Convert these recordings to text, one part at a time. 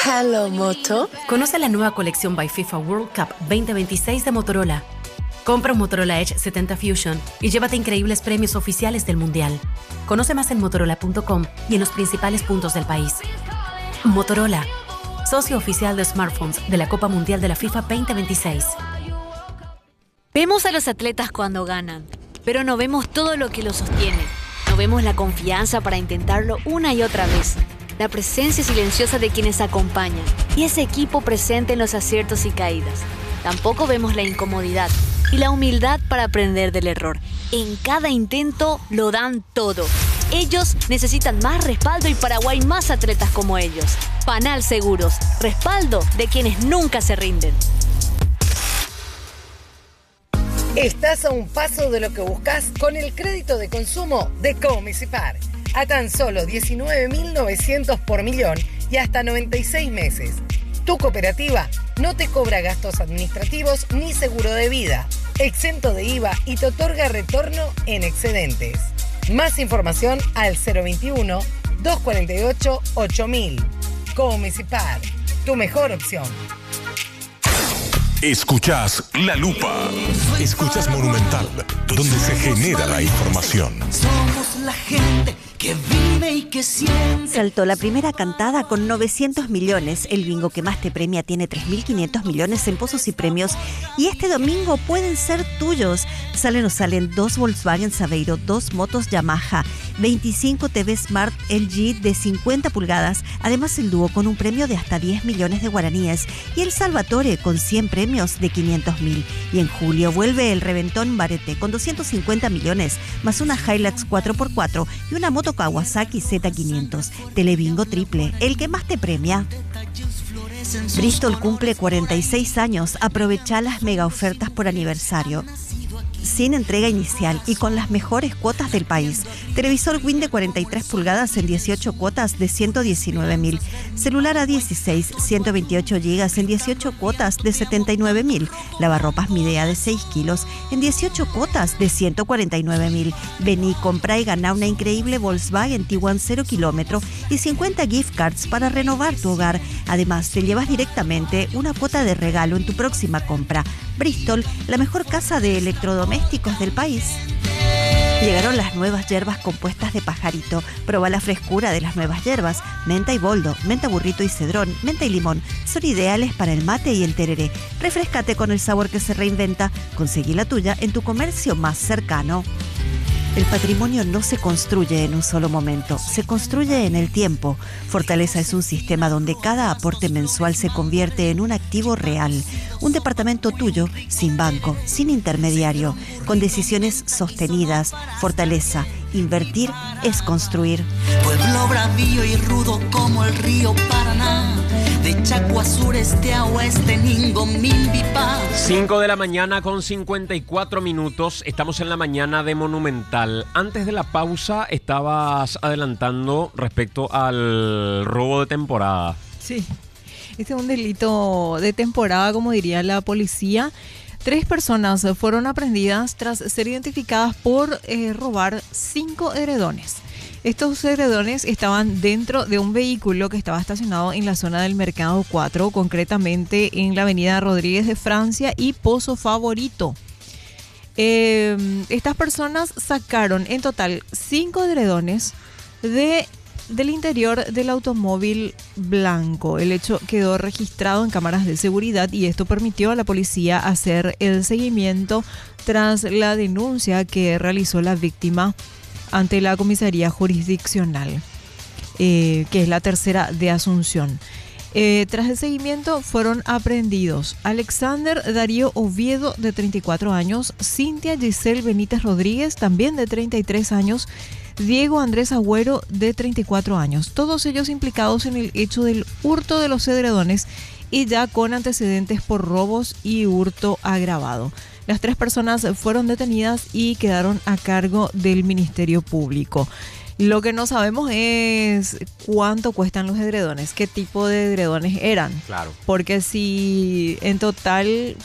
Hello, Moto. Conoce la nueva colección by FIFA World Cup 2026 de Motorola. Compra un Motorola Edge 70 Fusion y llévate increíbles premios oficiales del Mundial. Conoce más en motorola.com y en los principales puntos del país. Motorola, socio oficial de smartphones de la Copa Mundial de la FIFA 2026. Vemos a los atletas cuando ganan, pero no vemos todo lo que los sostiene. No vemos la confianza para intentarlo una y otra vez. La presencia silenciosa de quienes acompañan y ese equipo presente en los aciertos y caídas. Tampoco vemos la incomodidad y la humildad para aprender del error. En cada intento lo dan todo. Ellos necesitan más respaldo y Paraguay más atletas como ellos. Panal Seguros, respaldo de quienes nunca se rinden. Estás a un paso de lo que buscas con el crédito de consumo de Comisipar. A tan solo 19.900 por millón y hasta 96 meses. Tu cooperativa no te cobra gastos administrativos ni seguro de vida, exento de IVA y te otorga retorno en excedentes. Más información al 021-248-8000. Comisipar, tu mejor opción. Escuchás La Lupa. Escuchás Monumental, donde se genera la información. Somos la gente que vive y que siente. Saltó la primera cantada con 900 millones. El bingo que más te premia tiene 3.500 millones en pozos y premios. Y este domingo pueden ser tuyos. Salen o salen 2 Volkswagen Saveiro, 2 motos Yamaha, 25 TV Smart LG de 50 pulgadas. Además el dúo con un premio de hasta 10 millones de guaraníes. Y el Salvatore con 100 premios de 500.000. Y en julio vuelve el Reventón Barete con 250 millones, más una Hilux 4x4 y una moto Kawasaki Z500. Telebingo triple, el que más te premia. Bristol cumple 46 años. Aprovecha las mega ofertas por aniversario. Sin entrega inicial y con las mejores cuotas del país. Televisor Win de 43 pulgadas en 18 cuotas de 119.000. Celular A16, 128 gigas en 18 cuotas de 79.000. Lavarropas Midea de 6 kilos en 18 cuotas de 149.000. Vení, compra y gana una increíble Volkswagen Tiguan 0 kilómetro y 50 gift cards para renovar tu hogar. Además, te llevas directamente una cuota de regalo en tu próxima compra. Bristol, la mejor casa de electrodomésticos del país. Llegaron las nuevas hierbas compuestas de pajarito. Proba la frescura de las nuevas hierbas. Menta y boldo, menta burrito y cedrón, menta y limón. Son ideales para el mate y el tereré. Refrescate con el sabor que se reinventa. Conseguí la tuya en tu comercio más cercano. El patrimonio no se construye en un solo momento, se construye en el tiempo. Fortaleza es un sistema donde cada aporte mensual se convierte en un activo real. Un departamento tuyo, sin banco, sin intermediario, con decisiones sostenidas. Fortaleza, invertir es construir. Pueblo bravío y rudo como el río Paraná. De Chaco a sureste a oeste, Ningo, Mimbipa. 5 de la mañana con 54 minutos. Estamos en la mañana de Monumental. Antes de la pausa estabas adelantando respecto al robo de temporada. Sí, este es un delito de temporada, como diría la policía. 3 personas fueron aprehendidas tras ser identificadas por robar 5 edredones. Estos edredones estaban dentro de un vehículo que estaba estacionado en la zona del Mercado 4, concretamente en la avenida Rodríguez de Francia y Pozo Favorito. Estas personas sacaron en total 5 edredones del interior del automóvil blanco. El hecho quedó registrado en cámaras de seguridad y esto permitió a la policía hacer el seguimiento tras la denuncia que realizó la víctima ante la comisaría jurisdiccional, que es la tercera de Asunción. Tras el seguimiento fueron aprehendidos Alexander Darío Oviedo, de 34 años, Cintia Giselle Benítez Rodríguez, también de 33 años, Diego Andrés Agüero, de 34 años, todos ellos implicados en el hecho del hurto de los edredones y ya con antecedentes por robos y hurto agravado. Las 3 personas fueron detenidas y quedaron a cargo del Ministerio Público. Lo que no sabemos es cuánto cuestan los edredones, qué tipo de edredones eran. Claro. Porque si en total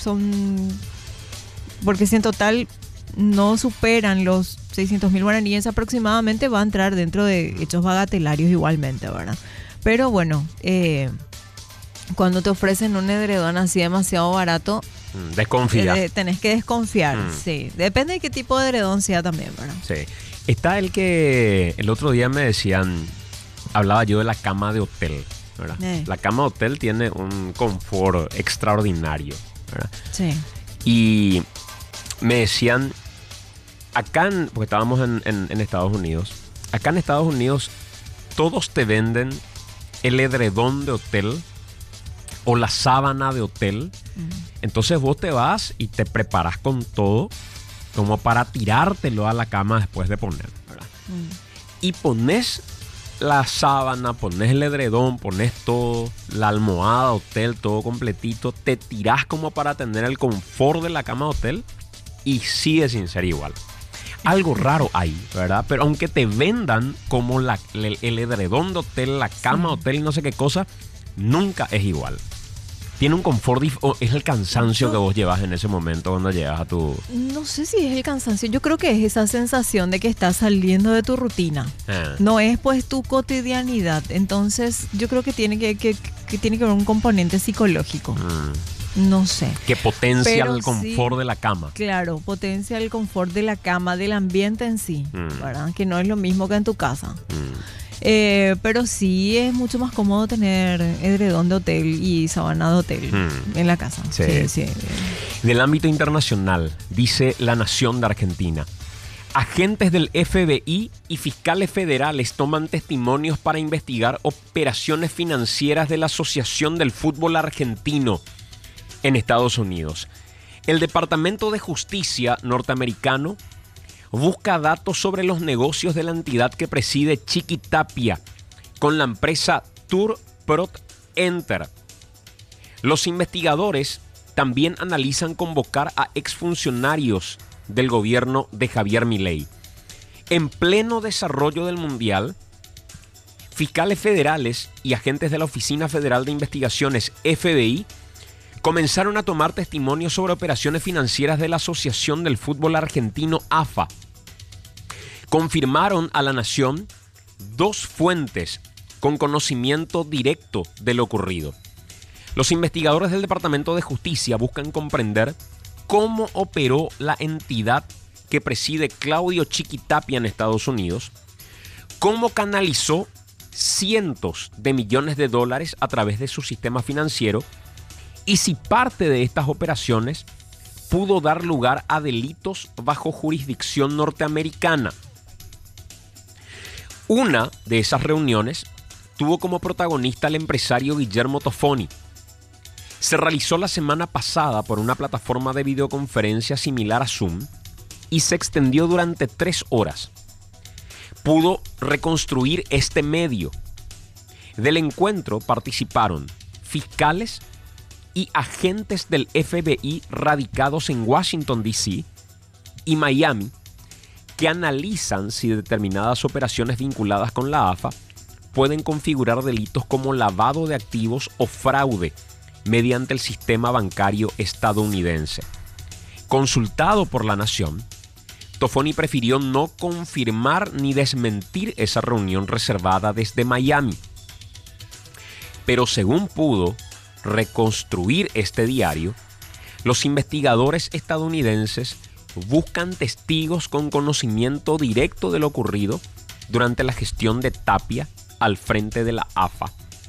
no superan los 600.000 guaraníes aproximadamente, va a entrar dentro de hechos bagatelarios igualmente, ¿verdad? Pero bueno, cuando te ofrecen un edredón así demasiado barato, desconfía. Tenés que desconfiar, sí. Depende de qué tipo de edredón sea también, ¿verdad? Sí. Está el que el otro día me decían, hablaba yo de la cama de hotel, ¿verdad? La cama de hotel tiene un confort extraordinario, ¿verdad? Sí. Y me decían, acá, porque estábamos en Estados Unidos, acá en Estados Unidos todos te venden el edredón de hotel o la sábana de hotel. Entonces vos te vas y te preparas con todo como para tirártelo a la cama después de poner, ¿verdad? Y pones la sábana, pones el edredón, pones todo, la almohada hotel, todo completito, te tirás como para tener el confort de la cama de hotel y sigue sin ser igual. Algo raro hay, ¿verdad? Pero aunque te vendan como el edredón de hotel, la cama de hotel y no sé qué cosa, nunca es igual. Tiene un confort, es el cansancio que vos llevas en ese momento cuando llegas a tu... No sé si es el cansancio, yo creo que es esa sensación de que estás saliendo de tu rutina. No es pues tu cotidianidad. Entonces yo creo que tiene que tiene que ver un componente psicológico. No sé. Que potencia pero el confort de la cama. Claro, potencia el confort de la cama, del ambiente en sí, ¿verdad? Que no es lo mismo que en tu casa. Pero sí es mucho más cómodo tener edredón de hotel y sábana de hotel en la casa. Sí. Del ámbito internacional, dice La Nación de Argentina. Agentes del FBI y fiscales federales toman testimonios para investigar operaciones financieras de la Asociación del Fútbol Argentino en Estados Unidos. El Departamento de Justicia norteamericano busca datos sobre los negocios de la entidad que preside Chiqui Tapia con la empresa Tour Prot Enter. Los investigadores también analizan convocar a exfuncionarios del gobierno de Javier Milei. En pleno desarrollo del Mundial, fiscales federales y agentes de la Oficina Federal de Investigaciones, FBI, comenzaron a tomar testimonios sobre operaciones financieras de la Asociación del Fútbol Argentino, AFA. Confirmaron a La Nación 2 fuentes con conocimiento directo de lo ocurrido. Los investigadores del Departamento de Justicia buscan comprender cómo operó la entidad que preside Claudio Chiqui Tapia en Estados Unidos, cómo canalizó cientos de millones de dólares a través de su sistema financiero y si parte de estas operaciones pudo dar lugar a delitos bajo jurisdicción norteamericana. Una de esas reuniones tuvo como protagonista al empresario Guillermo Tofoni. Se realizó la semana pasada por una plataforma de videoconferencia similar a Zoom y se extendió durante 3 horas. Pudo reconstruir este medio. Del encuentro participaron fiscales y agentes del FBI radicados en Washington, D.C. y Miami, que analizan si determinadas operaciones vinculadas con la AFA pueden configurar delitos como lavado de activos o fraude mediante el sistema bancario estadounidense. Consultado por La Nación, Tofoni prefirió no confirmar ni desmentir esa reunión reservada desde Miami. Pero según pudo reconstruir este diario, los investigadores estadounidenses buscan testigos con conocimiento directo de lo ocurrido durante la gestión de Tapia al frente de la AFA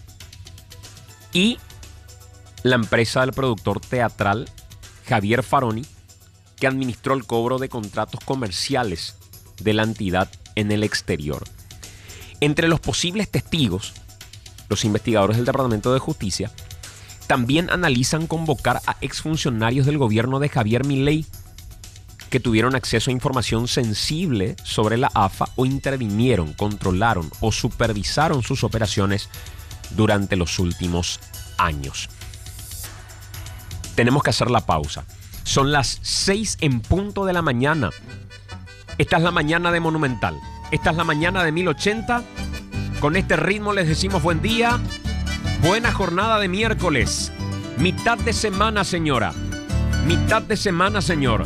y la empresa del productor teatral Javier Faroni, que administró el cobro de contratos comerciales de la entidad en el exterior. Entre los posibles testigos, los investigadores del Departamento de Justicia también analizan convocar a exfuncionarios del gobierno de Javier Milei que tuvieron acceso a información sensible sobre la AFA o intervinieron, controlaron o supervisaron sus operaciones durante los últimos años. Tenemos que hacer la pausa. Son las 6 en punto de la mañana. Esta es la mañana de Monumental. Esta es la mañana de 1080. Con este ritmo les decimos buen día. Buena jornada de miércoles. Mitad de semana, señora. Mitad de semana, señor.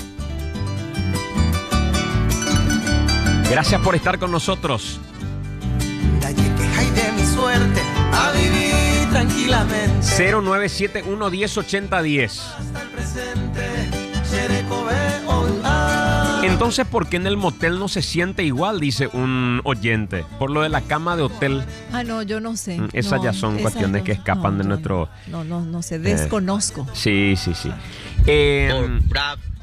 Gracias por estar con nosotros. De mi suerte a vivir tranquilamente. 0971108010. Entonces, ¿por qué en el motel no se siente igual? Dice un oyente. Por lo de la cama de hotel. Ah, no, yo no sé. Esas ya son cuestiones que escapan de nuestro... No sé, desconozco. Sí.